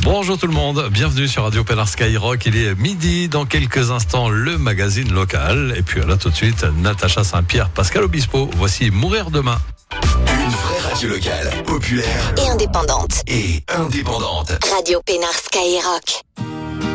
Bonjour tout le monde, bienvenue sur Radio Pénard Skyrock. Il est midi, dans quelques instants le magazine local. Et puis là tout de suite, Natacha Saint-Pierre, Pascal Obispo. Voici Mourir demain. Une vraie radio locale, populaire et indépendante. et indépendante. Radio Pénard Skyrock.